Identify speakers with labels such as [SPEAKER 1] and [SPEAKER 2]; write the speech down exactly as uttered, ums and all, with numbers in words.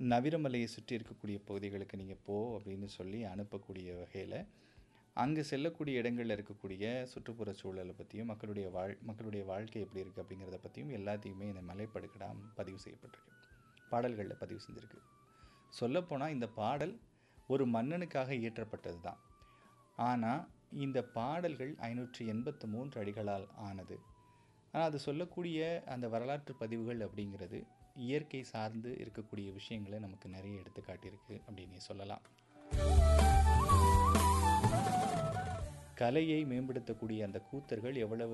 [SPEAKER 1] நவிரமலையை சுற்றி இருக்கக்கூடிய பகுதிகளுக்கு நீங்கள் போ அப்படின்னு சொல்லி அனுப்பக்கூடிய வகையில் அங்கே செல்லக்கூடிய இடங்களில் இருக்கக்கூடிய சுற்றுப்புற சூழலை பற்றியும் மக்களுடைய வாழ் மக்களுடைய வாழ்க்கை எப்படி இருக்குது அப்படிங்கிறத பற்றியும் எல்லாத்தையுமே இந்த மலைப்படுகடாம் பதிவு செய்யப்பட்டிருக்கு, பாடல்களில் பதிவு செஞ்சுருக்கு. சொல்லப்போனால் இந்த பாடல் ஒரு மன்னனுக்காக இயற்றப்பட்டது தான். ஆனால் இந்த பாடல்கள் ஐநூற்றி எண்பத்து மூன்று அடிகளால் ஆனது. ஆனால் அது சொல்லக்கூடிய அந்த வரலாற்று பதிவுகள் அப்படிங்கிறது இயற்கை சார்ந்து இருக்கக்கூடிய விஷயங்களை நமக்கு நிறைய எடுத்து காட்டியிருக்கு அப்படின்னு சொல்லலாம். கலையை மேம்படுத்தக்கூடிய அந்த கூத்தர்கள் எவ்வளவு